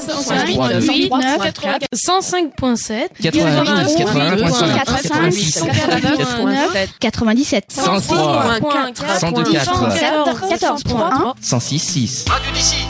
105.8, 105.7, 90, 97, 103, 102.4, 106.6. Radio d'ici.